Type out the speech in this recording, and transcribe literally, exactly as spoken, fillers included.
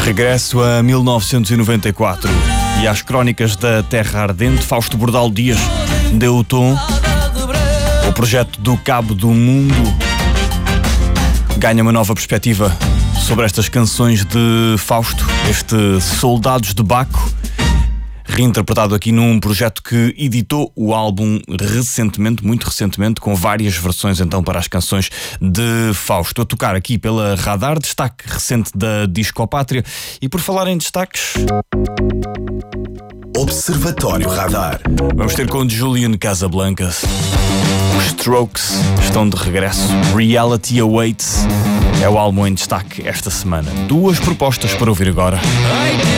Regresso a mil novecentos e noventa e quatro e às crónicas da Terra Ardente. Fausto Bordal Dias deu o tom. O projeto do Cabo do Mundo ganha uma nova perspectiva sobre estas canções de Fausto, este Soldados de Baco, reinterpretado aqui num projeto que editou o álbum recentemente, muito recentemente, com várias versões então para as canções de Fausto. A tocar aqui pela Radar, destaque recente da Discopátria. E por falar em destaques, Observatório Radar. Vamos ter com Julian Casablancas. Os Strokes estão de regresso. Reality Awaits é o álbum em destaque esta semana. Duas propostas para ouvir agora.